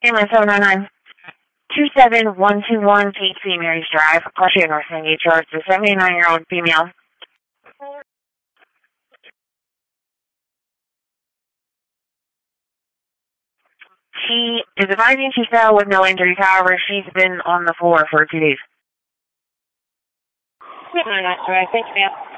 Ambulance 799. 27121 Pete C. Mary's Drive, Cartier, North San Diego. It's a 79-year-old female. She is advising she fell with no injuries. However, she's been on the floor for 2 days. Thank you, ma'am.